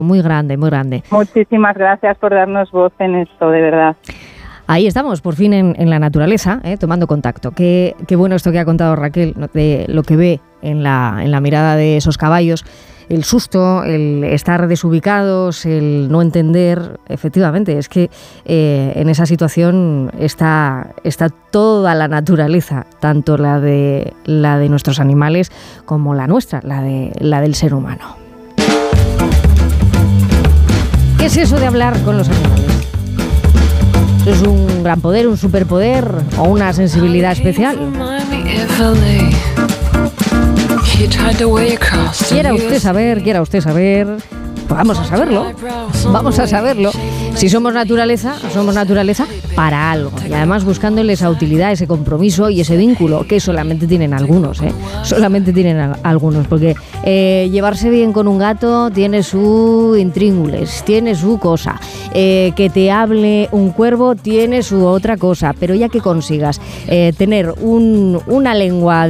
muy grande, muy grande. Muchísimas gracias por darnos voz en esto, de verdad. Ahí estamos, por fin en la naturaleza, tomando contacto. Qué bueno esto que ha contado Raquel, de lo que ve en la mirada de esos caballos. El susto, el estar desubicados, el no entender, efectivamente, es que en esa situación está toda la naturaleza, tanto la de nuestros animales como la nuestra, la del ser humano. ¿Qué es eso de hablar con los animales? ¿Eso es un gran poder, un superpoder o una sensibilidad especial? Quiera usted saber, pues vamos a saberlo. Si somos naturaleza para algo, y además buscándole esa utilidad, ese compromiso y ese vínculo que solamente tienen algunos, porque llevarse bien con un gato tiene su intríngulis, tiene su cosa, que te hable un cuervo tiene su otra cosa, pero ya que consigas tener una lengua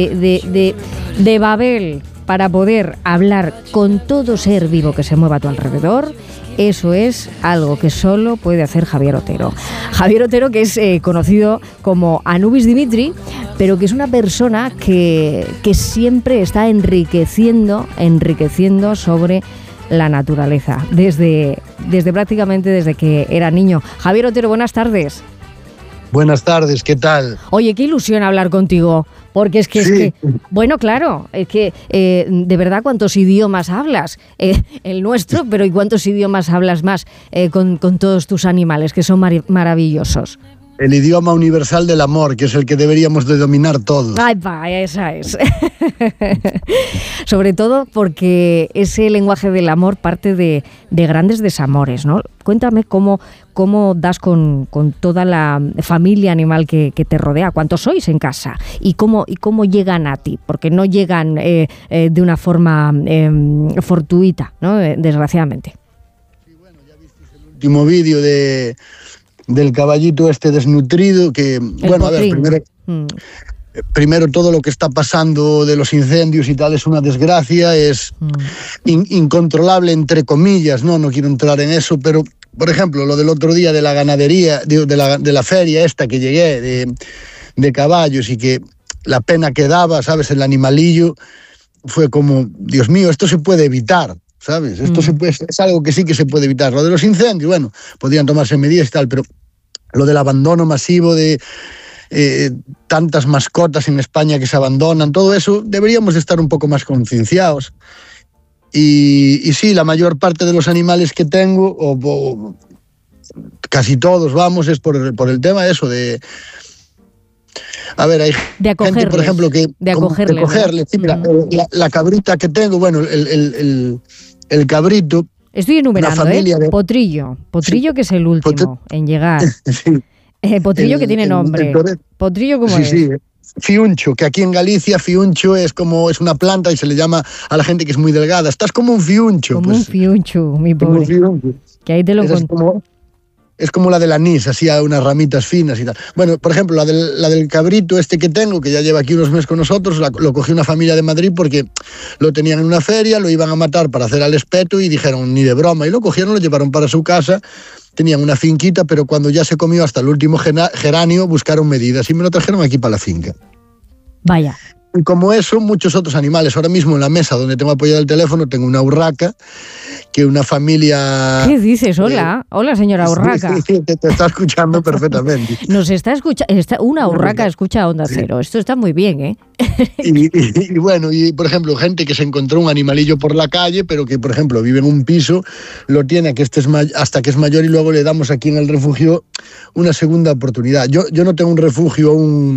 de Babel para poder hablar con todo ser vivo que se mueva a tu alrededor, eso es algo que solo puede hacer Javier Otero. Javier Otero, que es conocido como Anubis Dimitri, pero que es una persona que siempre está enriqueciendo sobre la naturaleza, desde prácticamente desde que era niño. Javier Otero, buenas tardes. Buenas tardes, ¿qué tal? Oye, qué ilusión hablar contigo, porque es que bueno, claro, es que de verdad, ¿cuántos idiomas hablas? El nuestro, pero ¿y cuántos idiomas hablas más con todos tus animales, que son maravillosos? El idioma universal del amor, que es el que deberíamos de dominar todos. Ay, va, esa es. Sobre todo porque ese lenguaje del amor parte de grandes desamores, ¿no? Cuéntame cómo das con toda la familia animal que te rodea. ¿Cuántos sois en casa? ¿Y cómo llegan a ti? Porque no llegan de una forma fortuita, ¿no? Desgraciadamente. Sí, bueno, ya visteis el último vídeo del caballito este desnutrido, que, bueno, a ver, primero todo lo que está pasando de los incendios y tal es una desgracia, es incontrolable, entre comillas, no quiero entrar en eso, pero, por ejemplo, lo del otro día de la ganadería, de la feria esta que llegué, de caballos, y que la pena que daba, ¿sabes?, el animalillo, fue como, Dios mío, esto se puede evitar, ¿sabes? Esto es algo que sí que se puede evitar. Lo de los incendios, bueno, podrían tomarse medidas y tal, pero lo del abandono masivo de tantas mascotas en España que se abandonan, todo eso, deberíamos de estar un poco más concienciados. Y sí, la mayor parte de los animales que tengo, o casi todos, vamos, es por el tema de eso, de... A ver, hay gente, por ejemplo, que... De acogerles. Sí, mira, la cabrita que tengo, bueno, el cabrito... Estoy enumerando, Potrillo, sí, que es el último en llegar. Sí. Potrillo que tiene nombre. Potrillo, ¿cómo es? Sí, fiuncho, que aquí en Galicia fiuncho es una planta y se le llama a la gente que es muy delgada. Estás como un fiuncho. Como un fiuncho, mi pobre. Que ahí te lo encontré. Es como la del anís, así a unas ramitas finas y tal. Bueno, por ejemplo, la del cabrito este que tengo, que ya lleva aquí unos meses con nosotros, lo cogió una familia de Madrid porque lo tenían en una feria, lo iban a matar para hacer al espeto y dijeron, ni de broma, y lo cogieron, lo llevaron para su casa, tenían una finquita, pero cuando ya se comió hasta el último geranio, buscaron medidas y me lo trajeron aquí para la finca. Vaya. Y como eso, muchos otros animales. Ahora mismo en la mesa donde tengo apoyado el teléfono tengo una urraca, que una familia... ¿Qué dices? Hola, señora urraca. Sí, te está escuchando perfectamente. Nos está escuchando, una urraca escucha Onda Cero. Esto está muy bien, ¿eh? Y bueno, y por ejemplo, gente que se encontró un animalillo por la calle, pero que, por ejemplo, vive en un piso, lo tiene hasta que es mayor y luego le damos aquí en el refugio una segunda oportunidad. Yo no tengo un refugio,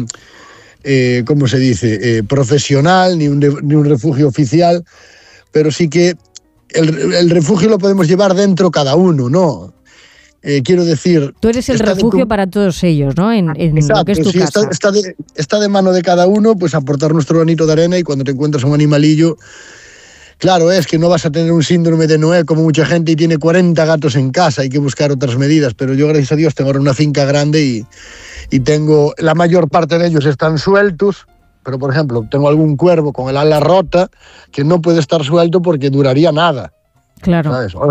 ¿cómo se dice? Profesional, ni un refugio oficial, pero sí que el refugio lo podemos llevar dentro cada uno, ¿no? Quiero decir... Tú eres el refugio para todos ellos, ¿no? En exacto, lo que es tu casa. Está de mano de cada uno, pues aportar nuestro granito de arena, y cuando te encuentras un animalillo... Claro, es que no vas a tener un síndrome de Noé como mucha gente y tiene 40 gatos en casa, hay que buscar otras medidas, pero yo, gracias a Dios, tengo ahora una finca grande y tengo, la mayor parte de ellos están sueltos, pero por ejemplo, tengo algún cuervo con el ala rota que no puede estar suelto porque duraría nada. Claro. ¿sabes?